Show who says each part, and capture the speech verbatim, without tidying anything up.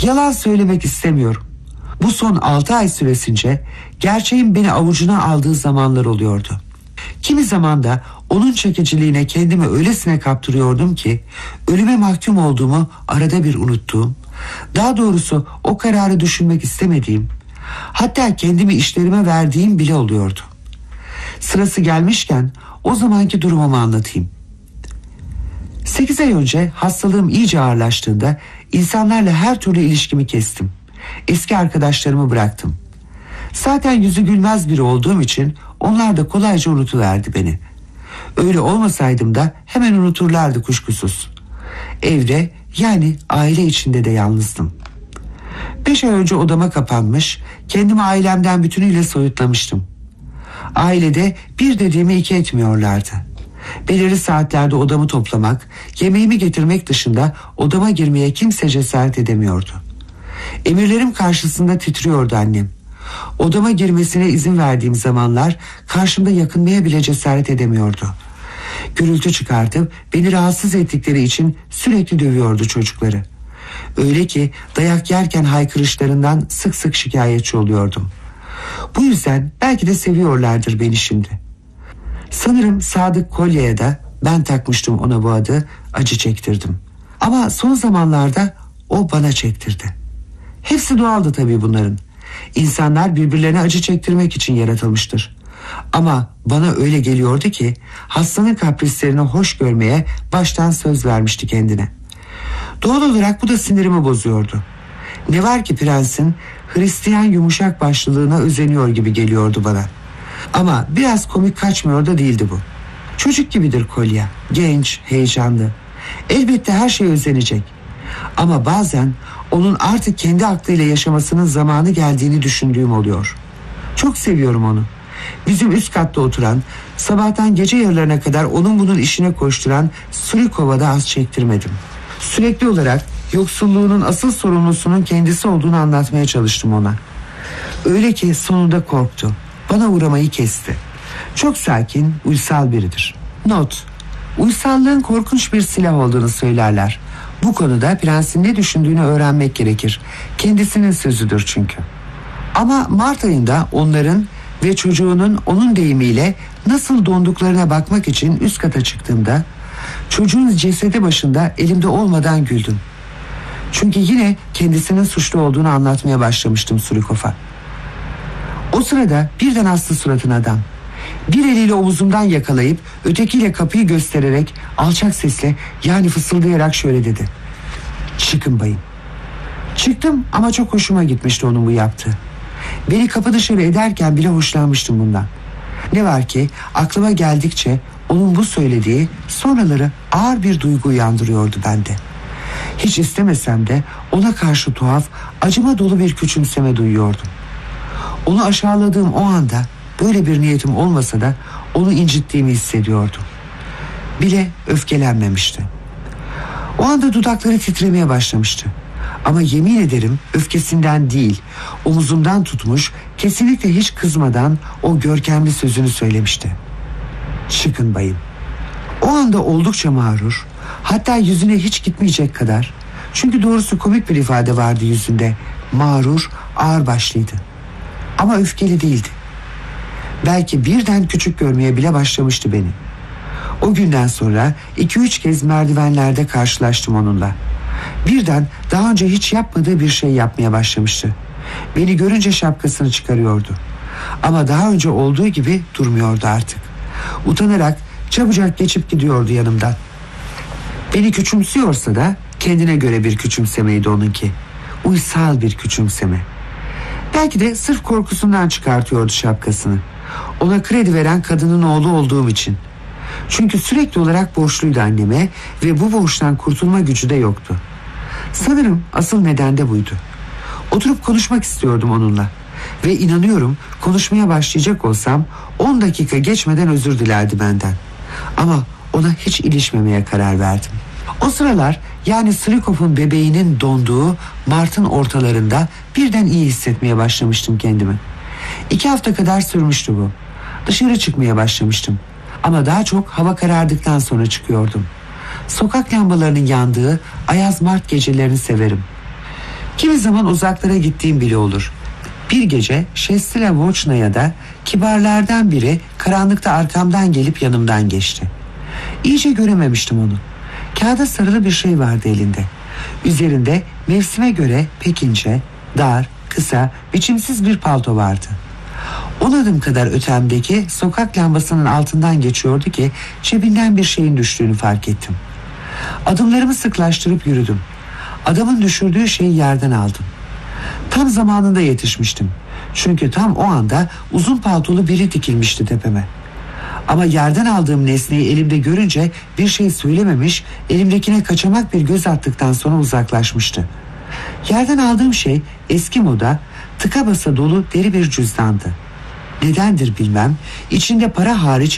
Speaker 1: Yalan söylemek istemiyorum. Bu son altı ay süresince gerçeğin beni avucuna aldığı zamanlar oluyordu. Kimi zaman da onun çekiciliğine kendimi öylesine kaptırıyordum ki ölüme mahkum olduğumu arada bir unuttuğum, daha doğrusu o kararı düşünmek istemediğim, hatta kendimi işlerime verdiğim bile oluyordu. Sırası gelmişken o zamanki durumumu anlatayım. Sekiz ay önce hastalığım iyice ağırlaştığında insanlarla her türlü ilişkimi kestim. Eski arkadaşlarımı bıraktım. Zaten yüzü gülmez biri olduğum için onlar da kolayca unutuverdi beni. Öyle olmasaydım da hemen unuturlardı kuşkusuz. Evde, yani aile içinde de yalnızdım. Beş ay önce odama kapanmış, kendimi ailemden bütünüyle soyutlamıştım. Ailede bir dediğimi iki etmiyorlardı. Belirli saatlerde odamı toplamak, yemeğimi getirmek dışında odama girmeye kimse cesaret edemiyordu. Emirlerim karşısında titriyordu annem. Odama girmesine izin verdiğim zamanlar karşımda yakınmaya bile cesaret edemiyordu. Gürültü çıkartıp beni rahatsız ettikleri için sürekli dövüyordu çocukları. Öyle ki dayak yerken haykırışlarından sık sık şikayetçi oluyordum. Bu yüzden belki de seviyorlardır beni şimdi. Sanırım Sadık Kolya'ya da ben takmıştım ona bu adı, acı çektirdim. Ama son zamanlarda o bana çektirdi. Hepsi doğaldı tabii bunların. İnsanlar birbirlerine acı çektirmek için yaratılmıştır. Ama bana öyle geliyordu ki hastanın kaprislerini hoş görmeye baştan söz vermişti kendine. Doğal olarak bu da sinirimi bozuyordu. Ne var ki prensin Hristiyan yumuşak başlılığına özeniyor gibi geliyordu bana. Ama biraz komik kaçmıyor da değildi bu. Çocuk gibidir Kolya, genç, heyecanlı. Elbette her şeye özenecek. Ama bazen onun artık kendi aklıyla yaşamasının zamanı geldiğini düşündüğüm oluyor. Çok seviyorum onu. Bizim üst katta oturan, sabahtan gece yarılarına kadar onun bunun işine koşturan Surikov'a da az çektirmedim. Sürekli olarak yoksulluğunun asıl sorumlusunun kendisi olduğunu anlatmaya çalıştım ona. Öyle ki sonunda korktu. Bana uğramayı kesti. Çok sakin, uysal biridir. Not: uysallığın korkunç bir silah olduğunu söylerler. Bu konuda prensin ne düşündüğünü öğrenmek gerekir. Kendisinin sözüdür çünkü. Ama Mart ayında onların ve çocuğunun onun deyimiyle nasıl donduklarına bakmak için üst kata çıktığımda çocuğun cesedi başında elimde olmadan güldüm. Çünkü yine kendisinin suçlu olduğunu anlatmaya başlamıştım Surikov'a. O sırada birden astı suratına adam. Bir eliyle omuzumdan yakalayıp ötekiyle kapıyı göstererek alçak sesle, yani fısıldayarak şöyle dedi: "Çıkın bayım." Çıktım ama çok hoşuma gitmişti onun bu yaptığı. Beni kapı dışarı ederken bile hoşlanmıştım bundan. Ne var ki aklıma geldikçe onun bu söylediği sonraları ağır bir duygu uyandırıyordu bende. Hiç istemesem de ona karşı tuhaf, acıma dolu bir küçümseme duyuyordum. Onu aşağıladığım o anda böyle bir niyetim olmasa da onu incittiğimi hissediyordum. Bile öfkelenmemişti. O anda dudakları titremeye başlamıştı. Ama yemin ederim öfkesinden değil, omuzumdan tutmuş, kesinlikle hiç kızmadan o görkemli sözünü söylemişti: "Çıkın bayım." O anda oldukça mağrur, hatta yüzüne hiç gitmeyecek kadar, çünkü doğrusu komik bir ifade vardı yüzünde, mağrur, ağırbaşlıydı. Ama öfkeli değildi. Belki birden küçük görmeye bile başlamıştı beni. O günden sonra iki üç kez merdivenlerde karşılaştım onunla. Birden daha önce hiç yapmadığı bir şey yapmaya başlamıştı. Beni görünce şapkasını çıkarıyordu. Ama daha önce olduğu gibi durmuyordu artık. Utanarak çabucak geçip gidiyordu yanımdan. Beni küçümsüyorsa da kendine göre bir küçümsemeydi onunki. Uysal bir küçümseme. Belki de sırf korkusundan çıkartıyordu şapkasını. Ona kredi veren kadının oğlu olduğum için. Çünkü sürekli olarak borçluydu anneme ve bu borçtan kurtulma gücü de yoktu. Sanırım asıl neden de buydu. Oturup konuşmak istiyordum onunla. Ve inanıyorum konuşmaya başlayacak olsam on dakika geçmeden özür dilerdi benden. Ama ona hiç ilişmemeye karar verdim. O sıralar, yani Surikov'un bebeğinin donduğu Mart'ın ortalarında birden iyi hissetmeye başlamıştım kendimi. İki hafta kadar sürmüştü bu. Dışarı çıkmaya başlamıştım. Ama daha çok hava karardıktan sonra çıkıyordum. Sokak lambalarının yandığı ayaz Mart gecelerini severim. Kimi zaman uzaklara gittiğim bile olur. Bir gece Şestila Voçna'ya da kibarlardan biri karanlıkta arkamdan gelip yanımdan geçti. İyice görememiştim onu. Kağıda sarılı bir şey vardı elinde. Üzerinde mevsime göre pek ince, dar, kısa, biçimsiz bir palto vardı. On adım kadar ötemdeki sokak lambasının altından geçiyordu ki cebinden bir şeyin düştüğünü fark ettim. Adımlarımı sıklaştırıp yürüdüm. Adamın düşürdüğü şeyi yerden aldım. Tam zamanında yetişmiştim. Çünkü tam o anda uzun paltolu biri dikilmişti tepeme. Ama yerden aldığım nesneyi elimde görünce bir şey söylememiş, elimdekine kaçamak bir göz attıktan sonra uzaklaşmıştı. Yerden aldığım şey eski moda, tıka basa dolu deri bir cüzdandı. Nedendir bilmem, içinde para hariç